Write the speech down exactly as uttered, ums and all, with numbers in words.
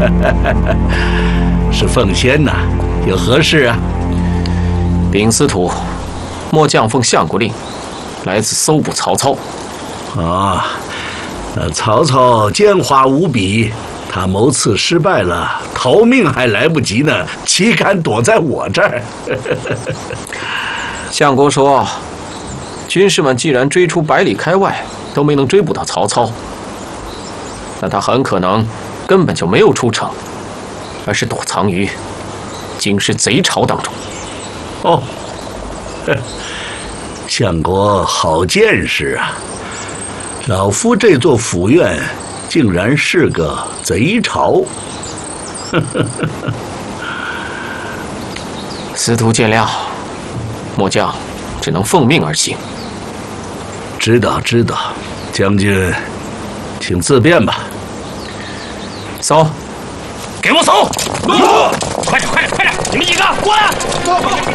是奉先呐，有何事啊？ 禀司徒，末将奉相国令，来自搜捕曹操。 啊，那曹操奸猾无比，他谋刺失败了，逃命还来不及呢，岂敢躲在我这儿？ 相国说，军士们既然追出百里开外，都没能追捕到曹操，那他很可能根本就没有出城，而是躲藏于京师贼巢当中。 哦，相国好见识啊！老夫这座府院竟然是个贼巢。 司徒见谅，末将只能奉命而行。 知道知道，将军，请自便吧。 搜， 给我搜！快点快点快点！你们几个过来！